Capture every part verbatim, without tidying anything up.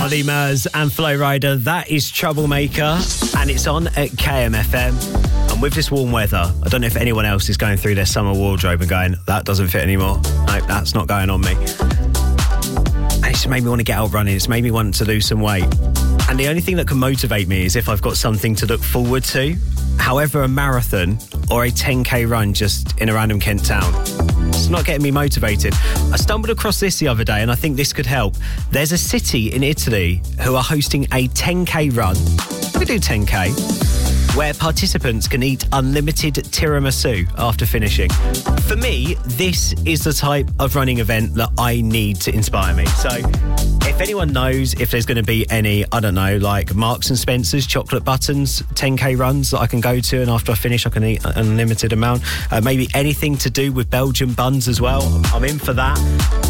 Ollie Murs and Flo Rida. That is Troublemaker, and it's on at K M F M. And with this warm weather, I don't know if anyone else is going through their summer wardrobe and going, that doesn't fit anymore. No, that's not going on me. And it's made me want to get out running. It's made me want to lose some weight. And the only thing that can motivate me is if I've got something to look forward to. However, a marathon or a ten K run just in a random Kent town, it's not getting me motivated. I stumbled across this the other day and I think this could help. There's a city in Italy who are hosting a ten K run. We do ten K. Where participants can eat unlimited tiramisu after finishing. For me, this is the type of running event that I need to inspire me. So if anyone knows if there's going to be any, I don't know, like Marks and Spencer's chocolate buttons ten K runs that I can go to and after I finish I can eat an unlimited amount. Uh, maybe anything to do with Belgian buns as well. I'm in for that.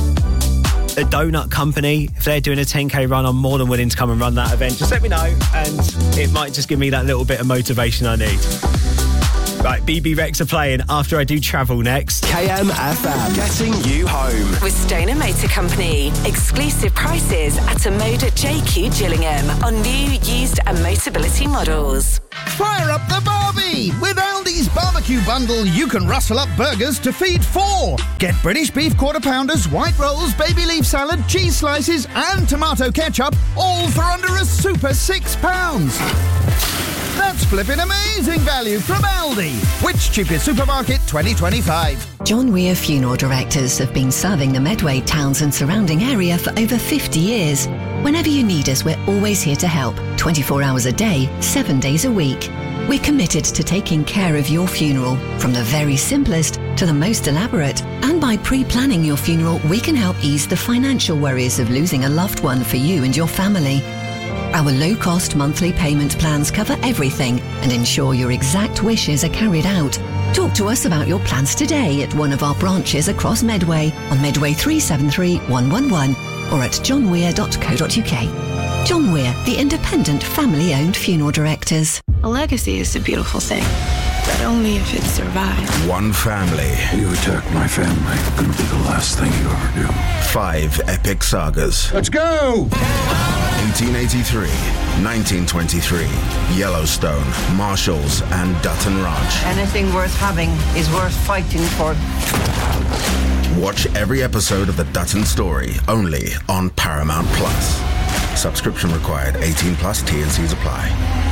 A donut company, if they're doing a ten K run, I'm more than willing to come and run that event. Just let me know and it might just give me that little bit of motivation I need. Right, B B Rex are playing after I do travel next. K M F M, getting you home. With Stoner Motor Company. Exclusive prices at a mode at J Q Gillingham on new, used and Motability models. Fire up the Barbie! With Aldi's barbecue bundle, you can rustle up burgers to feed four. Get British beef quarter pounders, white rolls, baby leaf salad, cheese slices and tomato ketchup, all for under a super six pounds. That's flipping amazing value from Aldi. Which cheapest supermarket twenty twenty-five? John Weir Funeral Directors have been serving the Medway towns and surrounding area for over fifty years. Whenever you need us, we're always here to help. twenty-four hours a day, seven days a week. We're committed to taking care of your funeral, from the very simplest to the most elaborate. And by pre-planning your funeral, we can help ease the financial worries of losing a loved one for you and your family. Our low-cost monthly payment plans cover everything and ensure your exact wishes are carried out. Talk to us about your plans today at one of our branches across Medway on Medway three seven three, one one one or at john weir dot co dot uk. John Weir, the independent family-owned funeral directors. A legacy is a beautiful thing, but only if it survives. One family. You attack my family, gonna be the last thing you ever do. Five epic sagas. Let's go! eighteen eighty-three, nineteen twenty-three, Yellowstone, Marshalls, and Dutton Ranch. Anything worth having is worth fighting for. Watch every episode of The Dutton Story, only on Paramount Plus. Subscription required, eighteen plus, T and C's apply.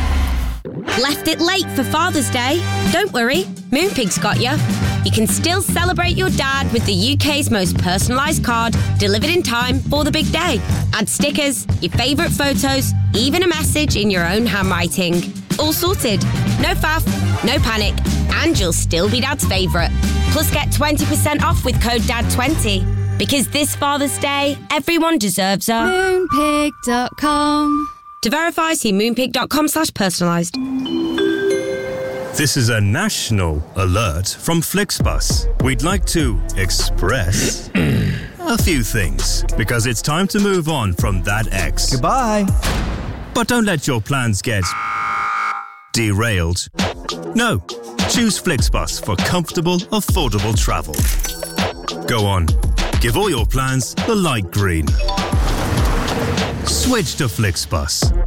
Left it late for Father's Day? Don't worry, Moonpig's got you. You can still celebrate your dad with the U K's most personalised card, delivered in time for the big day. Add stickers, your favourite photos, even a message in your own handwriting. All sorted. No faff, no panic, and you'll still be Dad's favourite. Plus get twenty percent off with code D A D twenty. Because this Father's Day, everyone deserves a... Moonpig dot com. To verify, see moonpig dot com slash personalised. This is a national alert from Flixbus. We'd like to express a few things, because it's time to move on from that ex. Goodbye. But don't let your plans get derailed. No, choose Flixbus for comfortable, affordable travel. Go on, give all your plans the light green. Switch to Flixbus.